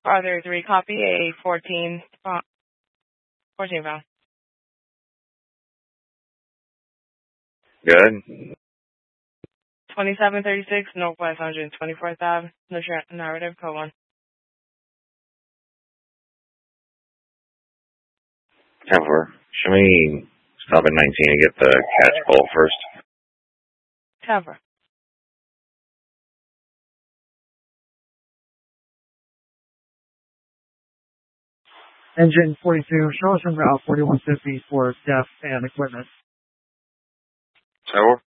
Farther 3, copy a 14 pound. Good. 2736 Northwest 124th Ave. Narrative code 1. 10-4. Should we stop at 19 and get the catch call first? 10-4. Engine 42, show us from Route 4150 for staff and equipment. 10-4.